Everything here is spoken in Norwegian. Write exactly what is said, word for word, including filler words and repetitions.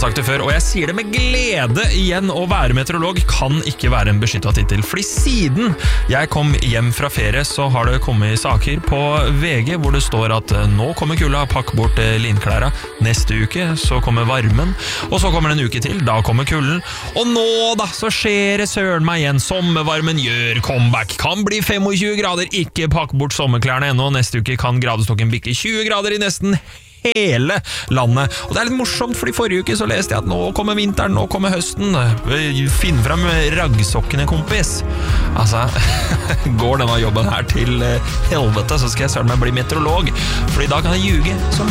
har sagt det før, og jeg sier det med glede igjen. Å være meteorolog kan ikke være en beskyttet titel. Fordi siden jeg kom hjem fra ferie, så har det kommet saker på V G hvor det står at nå kommer kulda, pakk bort linklæra. Neste uke så kommer varmen, og så kommer det en uke til, da kommer kulden. Og nå da, så skjer det søren meg igjen. Sommervarmen gjør comeback. Kan bli tjuefem grader, ikke pakk bort sommerklærne ennå. Neste uke kan gradestokken bikke tjue grader i nesten hele landet. Og det er litt morsomt, fordi forrige uke så leste jeg at nå kommer vinteren, nå kommer høsten. Finn frem raggsokkene, kompis. Altså, går denne jobben her til helvete, så skal jeg søren meg bli meteorolog. Fordi da kan jeg ljuge som